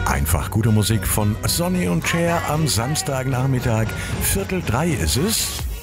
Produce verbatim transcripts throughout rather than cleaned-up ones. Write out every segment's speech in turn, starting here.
Einfach gute Musik von Sonny und Cher am Samstagnachmittag. Viertel drei ist es.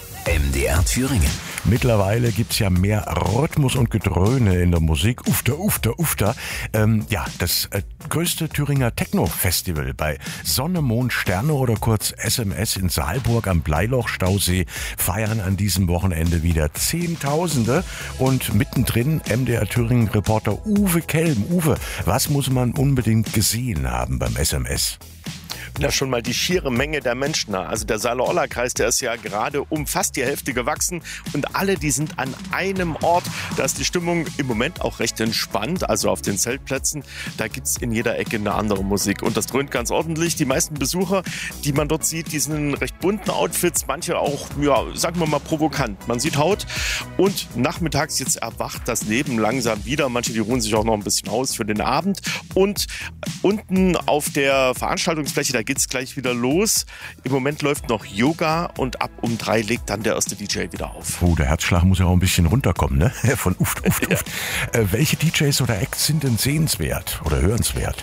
M D R Thüringen. Mittlerweile gibt's ja mehr Rhythmus und Gedröhne in der Musik. Ufter, ufter, ufter. Ähm, ja, das äh, größte Thüringer Techno-Festival bei Sonne, Mond, Sterne oder kurz S M S in Saalburg am Bleiloch-Stausee feiern an diesem Wochenende wieder Zehntausende. Und mittendrin M D R Thüringen-Reporter Uwe Kelm. Uwe, was muss man unbedingt gesehen haben beim S M S? Na, schon mal die schiere Menge der Menschen. Also der Saale-Orla-Kreis, der ist ja gerade um fast die Hälfte gewachsen und alle, die sind an einem Ort. Da ist die Stimmung im Moment auch recht entspannt, also auf den Zeltplätzen. Da gibt's in jeder Ecke eine andere Musik und das dröhnt ganz ordentlich. Die meisten Besucher, die man dort sieht, die sind in recht bunten Outfits, manche auch, ja, sagen wir mal provokant. Man sieht Haut und nachmittags jetzt erwacht das Leben langsam wieder. Manche, die ruhen sich auch noch ein bisschen aus für den Abend und unten auf der Veranstaltungsfläche, da geht's gleich wieder los. Im Moment läuft noch Yoga und ab um drei legt dann der erste D J wieder auf. Oh, der Herzschlag muss ja auch ein bisschen runterkommen, ne? Von uft, uft, uft. Ja. Äh, welche D Js oder Acts sind denn sehenswert oder hörenswert?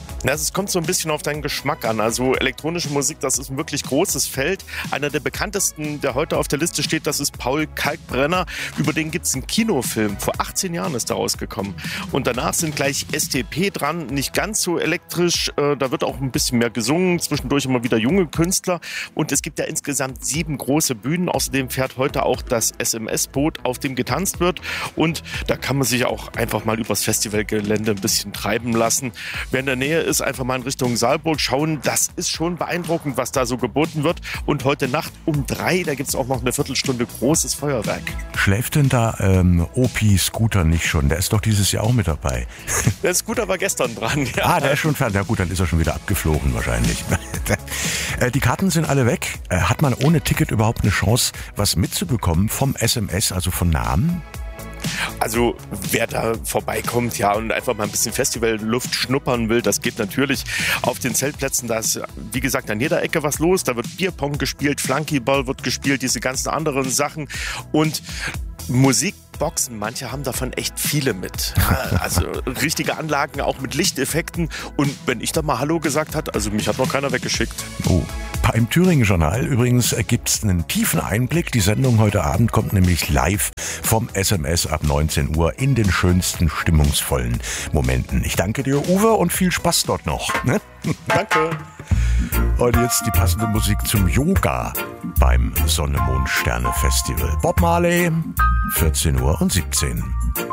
Es kommt so ein bisschen auf deinen Geschmack an. Also elektronische Musik, das ist ein wirklich großes Feld. Einer der bekanntesten, der heute auf der Liste steht, das ist Paul Kalkbrenner. Über den gibt es einen Kinofilm. Vor achtzehn Jahren ist der rausgekommen. Und danach sind gleich S T P dran, nicht ganz so elektrisch. Da wird auch ein bisschen mehr gesungen, zwischendurch immer wieder junge Künstler. Und es gibt ja insgesamt sieben große Bühnen. Außerdem fährt heute auch das S M S-Boot, auf dem getanzt wird. Und da kann man sich auch einfach mal übers Festivalgelände ein bisschen treiben lassen. Wer in der Nähe ist, einfach mal in Richtung Saalburg schauen. Das ist schon beeindruckend, was da so geboten wird. Und heute Nacht um drei, da gibt es auch noch eine Viertelstunde großes Feuerwerk. Schläft denn da ähm, O P Scooter nicht schon? Der ist doch dieses Jahr auch mit dabei. Der Scooter war gestern dran. Ja. Ah, der ist schon fertig. Na gut, dann ist er schon wieder abgeflogen wahrscheinlich. Die Karten sind alle weg. Hat man ohne Ticket überhaupt eine Chance, was mitzubekommen vom S M S, also von Namen? Also wer da vorbeikommt, ja, und einfach mal ein bisschen Festivalluft schnuppern will, das geht natürlich auf den Zeltplätzen. Da ist, wie gesagt, an jeder Ecke was los. Da wird Bierpong gespielt, Flunkyball wird gespielt, diese ganzen anderen Sachen. Und Musikboxen, manche haben davon echt viele mit. Also richtige Anlagen, auch mit Lichteffekten. Und wenn ich da mal Hallo gesagt hat, also mich hat noch keiner weggeschickt. Oh. Beim Thüringen-Journal übrigens gibt es einen tiefen Einblick. Die Sendung heute Abend kommt nämlich live vom S M S ab neunzehn Uhr in den schönsten, stimmungsvollen Momenten. Ich danke dir, Uwe, und viel Spaß dort noch. Ne? Danke. Und jetzt die passende Musik zum Yoga beim Sonne, Mond, Sterne Festival. Bob Marley, vierzehn Uhr und siebzehn.